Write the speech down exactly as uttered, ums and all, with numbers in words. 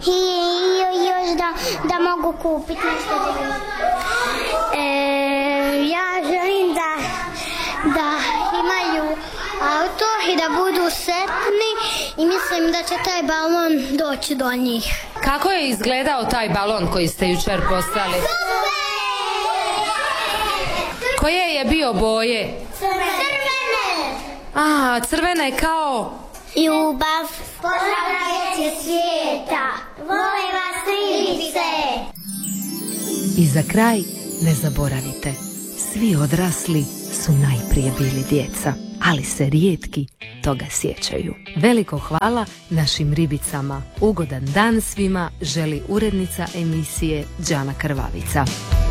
i, i još da, da mogu kupiti nešto. E, ja želim da, da imaju auto i da budu sretni i mislim da će taj balon doći do njih. Kako je izgledao taj balon koji ste jučer poslali? Koje je bio boje? Crvene! A, crvene kao? Ljubav, poželjetje svijeta, vole vas ribice. I za kraj ne zaboravite, svi odrasli su najprije bili djeca, ali se rijetki toga sjećaju. Veliko hvala našim ribicama. Ugodan dan svima želi urednica emisije Đana Krvavica.